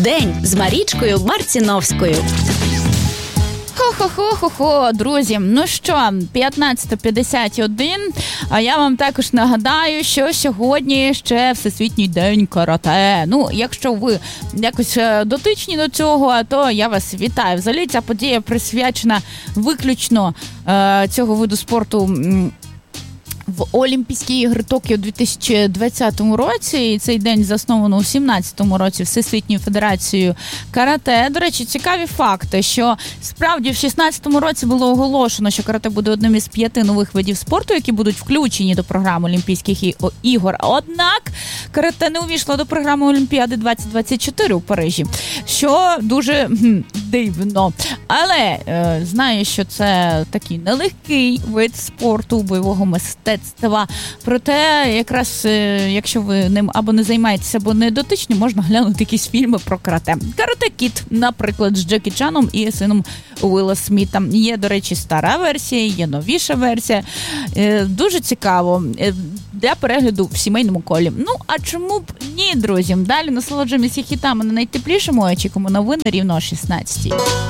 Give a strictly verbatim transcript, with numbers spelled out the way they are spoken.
День з Марічкою Марціновською. Хо-хо-хо-хо-хо, друзі, ну що, п'ятнадцята п'ятдесят один, а я вам також нагадаю, що сьогодні ще Всесвітній день карате. Ну, якщо ви якось дотичні до цього, то я вас вітаю. Взагалі, ця подія присвячена виключно е, цього виду спорту в Олімпійські ігри Токіо у дві тисячі двадцятому році, і цей день засновано у сімнадцятому році Всесвітньою федерацією карате. До речі, цікаві факти, що справді в шістнадцятому році було оголошено, що карате буде одним із п'яти нових видів спорту, які будуть включені до програми Олімпійських ігор. Однак карате не увійшло до програми Олімпіади двадцять двадцять чотири у Парижі, що дуже хм, дивно. Але е, знаю, що це такий нелегкий вид спорту, бойового мистецтва. Проте, якраз, якщо ви ним або не займаєтеся, або не дотичні, можна глянути якісь фільми про карате. Карате Кід, наприклад, з Джекі Чаном і сином Уилла Сміта. Є, до речі, стара версія, є новіша версія. Дуже цікаво для перегляду в сімейному колі. Ну, а чому б ні, друзі? Далі насолоджуємося хітами на найтеплішому, очікуємо новини рівно о шістнадцятій.